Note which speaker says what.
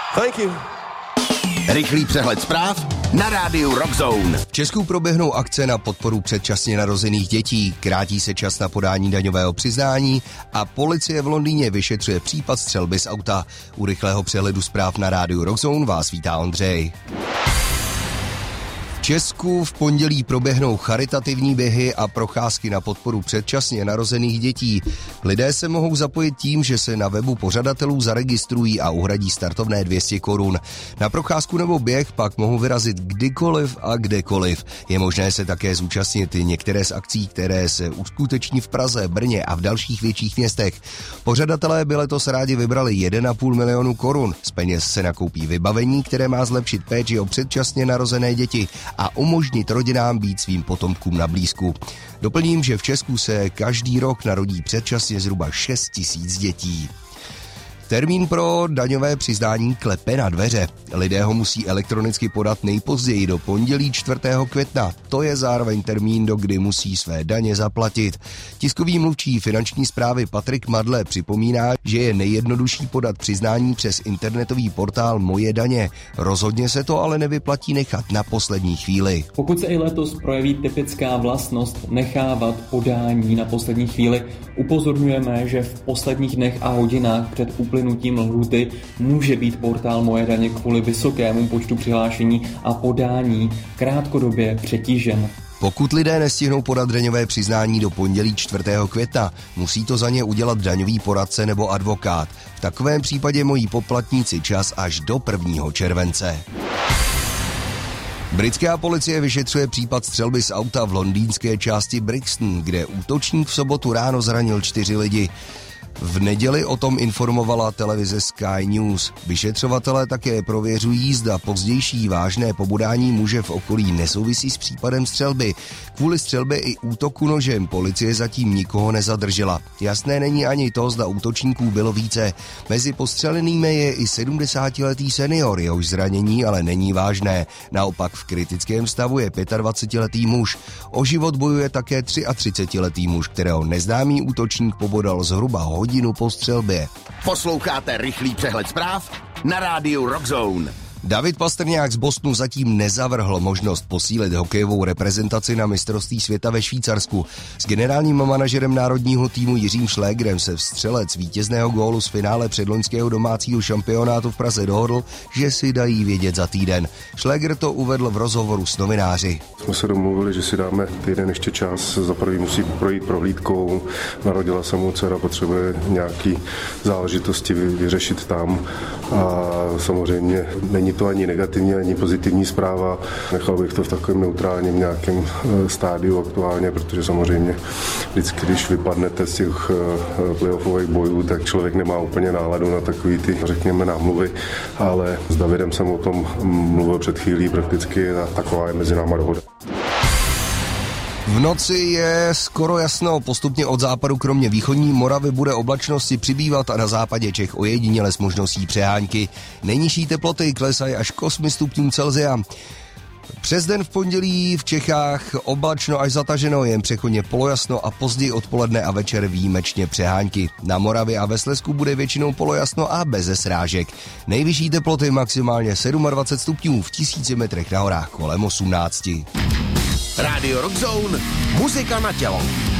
Speaker 1: Thank you.
Speaker 2: Rychlý přehled zpráv na rádiu Rock Zone.
Speaker 3: V Česku proběhnou akce na podporu předčasně narozených dětí, krátí se čas na podání daňového přiznání a policie v Londýně vyšetřuje případ střelby z auta. U rychlého přehledu zpráv na rádiu Rock Zone vás vítá Ondřej. V Česku v pondělí proběhnou charitativní běhy a procházky na podporu předčasně narozených dětí. Lidé se mohou zapojit tím, že se na webu pořadatelů zaregistrují a uhradí startovné 200 korun. Na procházku nebo běh pak mohou vyrazit kdykoliv a kdekoliv. Je možné se také zúčastnit některé z akcí, které se uskuteční v Praze, Brně a v dalších větších městech. Pořadatelé by letos rádi vybrali 1,5 milionu korun. Z peněz se nakoupí vybavení, které má zlepšit péči o předčasně narozené děti a umožnit rodinám být svým potomkům na blízku. Doplním, že v Česku se každý rok narodí předčasně zhruba 6 000 dětí. Termín pro daňové přiznání klepe na dveře. Lidé ho musí elektronicky podat nejpozději do pondělí 4. května. To je zároveň termín, do kdy musí své daně zaplatit. Tiskový mluvčí finanční správy Patrik Madle připomíná, že je nejjednodušší podat přiznání přes internetový portál Moje daně. Rozhodně se to ale nevyplatí nechat na poslední chvíli.
Speaker 4: Pokud se i letos projeví typická vlastnost nechávat podání na poslední chvíli, upozorňujeme, že v posledních dnech a hodinách před uplynutím lhůty může být portál Moje daně kvůli vysokému počtu přihlášení a podání krátkodobě přetížen.
Speaker 3: Pokud lidé nestihnou podat daňové přiznání do pondělí 4. května, musí to za ně udělat daňový poradce nebo advokát. V takovém případě mají poplatníci čas až do 1. července. Britská policie vyšetřuje případ střelby z auta v londýnské části Brixton, kde útočník v sobotu ráno zranil 4 lidi. V neděli o tom informovala televize Sky News. Vyšetřovatelé také prověřují, zda pozdější vážné pobodání muže v okolí nesouvisí s případem střelby. Kvůli střelbě i útoku nožem policie zatím nikoho nezadržela. Jasné není ani to, zda útočníků bylo více. Mezi postřelenými je i 70-letý senior, jehož zranění ale není vážné. Naopak v kritickém stavu je 25-letý muž. O život bojuje také 33-letý muž, kterého neznámý útočník pobodal zhruba hodinu po střelbě.
Speaker 2: Posloucháte rychlý přehled zpráv na rádiu Rock Zone.
Speaker 3: David Pastrňák z Bostonu zatím nezavrhl možnost posílit hokejovou reprezentaci na mistrovství světa ve Švýcarsku. S generálním manažerem národního týmu Jiřím Šlégrem se střelec vítězného gólu z finále předloňského domácího šampionátu v Praze dohodl, že si dají vědět za týden. Šlégr to uvedl v rozhovoru s novináři.
Speaker 5: Jsme se domluvili, že si dáme týden ještě čas. Za prvý musí projít prohlídkou. Narodila se mu dcera, potřebuje nějaký záležitosti vyřešit tam. A samozřejmě není to ani negativní, ani pozitivní zpráva. Nechal bych to v takovém neutrálním nějakém stádiu aktuálně, protože samozřejmě vždycky, když vypadnete z těch playoffových bojů, tak člověk nemá úplně náladu na takový ty, řekněme, námluvy, ale s Davidem jsem o tom mluvil před chvílí prakticky a taková je mezi náma dohoda.
Speaker 3: V noci je skoro jasno, postupně od západu kromě východní Moravy bude oblačnosti přibývat a na západě Čech ojediněle s možností přehánky. Nejnižší teploty klesají až k 8 stupňům Celsia. Přes den v pondělí v Čechách oblačno až zataženo, jen přechodně polojasno a později odpoledne a večer výjimečně přehánky. Na Moravě a ve Slezsku bude většinou polojasno a beze srážek. Nejvyšší teploty maximálně 27 stupňů, v 1000 metrech na horách kolem 18.
Speaker 2: Rádio Rock Zone, muzika na tělo.